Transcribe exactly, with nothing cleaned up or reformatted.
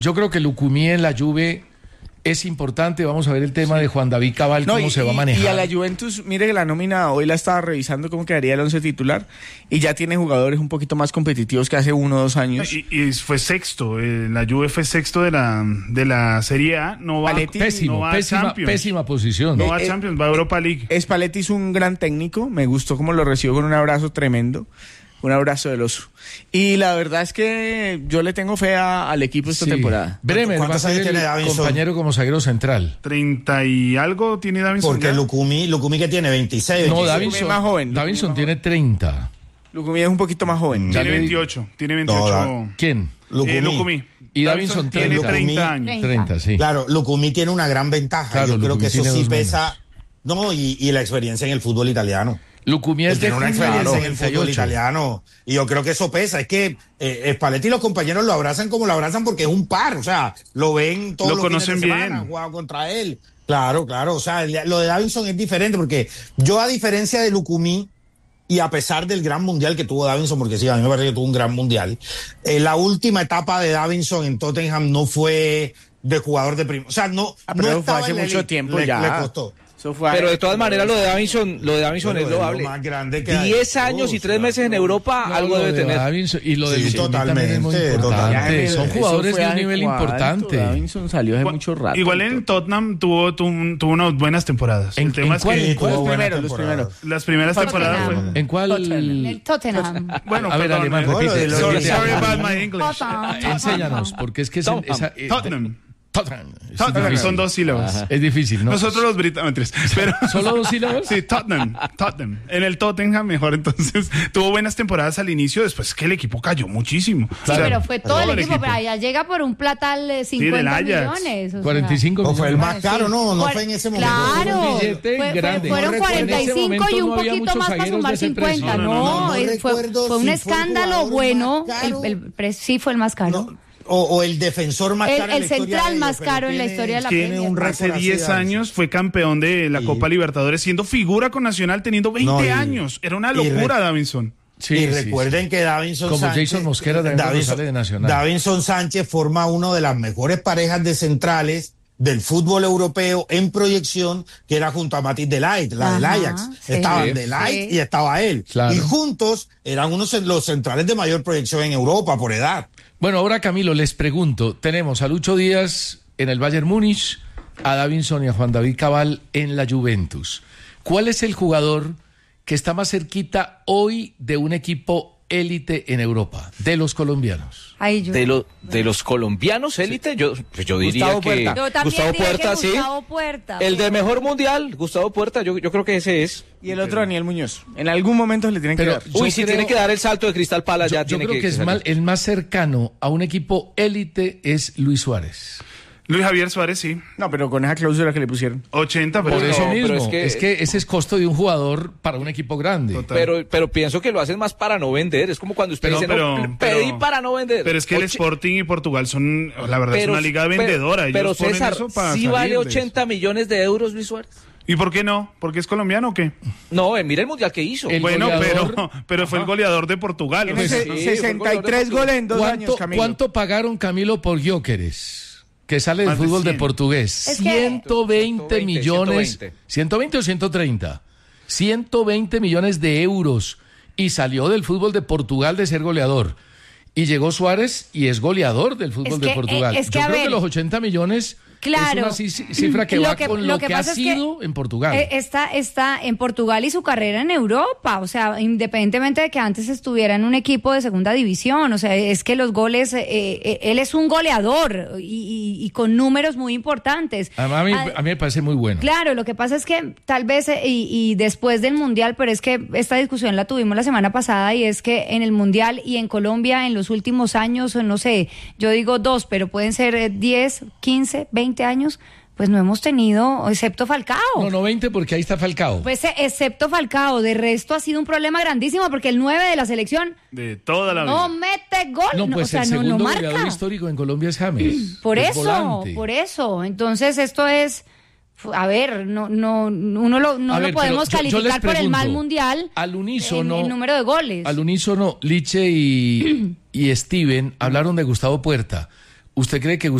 Yo creo que Lucumí en la Juve es importante. Vamos a ver el tema sí. de Juan David Cabal, no, cómo y, se va a manejar. Y a la Juventus, mire que la nómina hoy la estaba revisando cómo quedaría el once titular y ya tiene jugadores un poquito más competitivos que hace uno o dos años. Y, y fue sexto, eh, la Juve fue sexto de la de la Serie A, no va, Paletti, pésimo, no va pésima, a Champions. Pésima posición. No va a Eh, Champions, va a Europa League. Spalletti es un gran técnico, me gustó cómo lo recibió con un abrazo tremendo. Un abrazo del oso. Y la verdad es que yo le tengo fe a, al equipo esta sí. temporada. Bremer va a ser el compañero como zaguero central. Treinta y algo tiene Davinson. Porque Lucumí, Lucumí que tiene veintiséis. No, veintiséis. Davinson, más joven. Davinson Lucumí tiene treinta. Lucumí es un poquito más joven. Mm. Tiene veintiocho. Tiene veintiocho. No, ¿Quién? Lucumí. Eh, Lucumí. Y Davinson tiene treinta. treinta años. treinta, sí. Claro, Lucumí tiene una gran ventaja. Claro, Yo creo Lucumí que eso tiene sí dos pesa. No, y, y la experiencia en el fútbol italiano. Lucumí es Él de tiene una experiencia claro, en el fútbol italiano y yo creo que eso pesa. Es que eh, Spalletti y los compañeros lo abrazan como lo abrazan porque es un par, o sea, lo ven todos Lo los conocen fines de bien. semana, han jugado contra él. Claro, claro, o sea, lo de Davinson es diferente porque yo, a diferencia de Lucumí, y a pesar del gran mundial que tuvo Davinson, porque sí, a mí me parece que tuvo un gran mundial, eh, la última etapa de Davinson en Tottenham no fue de jugador de primo, o sea, no, Ah, pero no fue estaba hace en la mucho elite. tiempo le, ya. le costó. Eso fue Pero a- de todas maneras lo de Davinson, lo de Davinson Bueno, es es lo loable. más grande que hay. Diez años y tres meses en Europa, No, algo lo debe de tener. Davinson, y lo de Sí, Lucumí también es muy totalmente, importante. totalmente. Son Eso jugadores fue de un hace nivel cuánto, importante. Davinson salió hace Igual- mucho rato. Igual en Tottenham tuvo, tuvo, tuvo unas buenas temporadas. ¿En- El tema en es cuál? que ¿En cuál? Los Tuvo buena primeros, los temporada. primeros. las primeras temporadas fue... ¿En cuál? En el Tottenham. Bueno, A ver, perdón, alemán, eh, Bueno, repite. de los- Sorry, repite. sorry about my English. Tottenham. Enséñanos, porque es que esa, Tottenham. esa- eh, Tottenham. Tottenham. Es Tottenham, difícil. son dos sílabas. Es difícil, ¿no? Nosotros los británicos, pero ¿Solo dos sílabas? Sí, Tottenham, Tottenham. En el Tottenham mejor, entonces tuvo buenas temporadas al inicio, después es que el equipo cayó muchísimo. Sí, O sea, pero fue todo, el equipo, pero allá llega por un platal de cincuenta del Ajax. millones. o sea. cuarenta y cinco No, fue el millones. más caro, no, no Cuar- fue en ese momento. Claro, Un billete fue- fue- grande. fueron No recuerdo. cuarenta y En ese cinco y momento un no había poquito muchos más para zagueros sumar de ese cincuenta. precio. No, No, no, no eh, fue, recuerdo fue un si fue el escándalo jugador bueno. más El, caro. el pre- sí fue el más caro. No, o, o el defensor más El- caro en el la historia central de ellos, más pero caro en la tiene- historia de la tiene Premier. un récord Hace así diez de Davinson. años fue campeón de la Sí. Copa Libertadores, siendo figura con Nacional, teniendo veinte No, y- años. Era una y locura, re- Davinson. Sí, y sí, recuerden sí. que Davinson Como Sánchez, Jason Mosquera también cuando Davinson, sale de Nacional. Davinson Sánchez forma una de las mejores parejas de centrales del fútbol europeo en proyección, que era junto a Matthijs de Ligt, la del Ajá, Ajax. sí. Estaban Sí. de Ligt Sí. y estaba él. Claro. Y juntos eran unos de los centrales de mayor proyección en Europa por edad. Bueno, ahora Camilo, les pregunto, tenemos a Lucho Díaz en el Bayern Múnich, a Davinson y a Juan David Cabal en la Juventus. ¿Cuál es el jugador que está más cerquita hoy de un equipo élite en Europa, de los colombianos? Ahí yo. De, lo, de los colombianos élite, yo, pues yo diría Gustavo que Puerta. Yo también Gustavo dije que Puerta, sí. Gustavo Puerta. El de mejor mundial, Gustavo Puerta, yo, yo creo que ese es. Y el otro Daniel Muñoz. En algún momento le tienen Pero- que dar. Yo Uy, si creo- tiene que dar el salto de Cristal Palace, Yo, ya yo tiene creo que, es salir. mal- el más cercano a un equipo élite es Luis Suárez. Luis Javier Suárez, sí. No, pero con esa cláusula que le pusieron. ochenta, pero Por no, eso pero mismo, es es que- que... ese es costo de un jugador para un equipo grande. Total. Pero, pero pienso que lo hacen más para no vender. Es como cuando usted Pero- dice, pero- no, pero- pedí para no vender. Pero es que el Oche- Sporting y Portugal son, la verdad, es pero- una liga pero- vendedora. Ellos Pero ponen César, eso para ¿sí salir vale de ochenta millones de euros Luis Suárez? eso. ¿Y por qué no? ¿Porque es colombiano o qué? No, eh, mira el mundial que hizo. El bueno, goleador- pero, pero fue el goleador de Portugal. o Tiene sea, se- sí, fue sesenta y el tres goleador de goles en dos ¿Cuánto, años, Camilo. ¿Cuánto pagaron, Camilo, por Gyökeres? Que sale del Más de fútbol de cien. portugués. Es que- ciento veinte ciento veinte, millones. ciento veinte. ¿ciento veinte o ciento treinta? ciento veinte millones de euros. Y salió del fútbol de Portugal de ser goleador. Y llegó Suárez y es goleador del fútbol Es de que, Portugal. eh, es que, Yo a creo ver, que los ochenta millones claro, es una ci- cifra que Lo va que- con lo lo que que, ha pasa es que, sido en Portugal. Eh, Está, está en Portugal y su carrera en Europa, o sea, independientemente de que antes estuviera en un equipo de segunda división, o sea, es que los goles, eh, eh, él es un goleador y, y- y con números muy importantes. a, mí, Ah, a mí me parece muy bueno. Claro, lo que pasa es que tal vez, eh, y, y después del Mundial, pero es que esta discusión la tuvimos la semana pasada y es que en el Mundial y en Colombia en los últimos años, no sé, yo digo dos, pero pueden ser eh, diez, quince, veinte años, pues no hemos tenido, excepto Falcao. No, no veinte porque ahí está Falcao. Pues eh, excepto Falcao, de resto ha sido un problema grandísimo porque el nueve de la selección de toda la no vida. mete gol, no, no, pues o sea, el no, segundo no goleador marca. histórico en Colombia es James. Por es eso, volante. por eso. Entonces esto es, a ver, no, no, uno lo, no A lo ver, podemos pero yo- yo les calificar por el mal pregunto, mundial al unísono, en el número de goles. Al unísono, Liche y, y Steven hablaron de Gustavo Puerta. ¿Usted cree que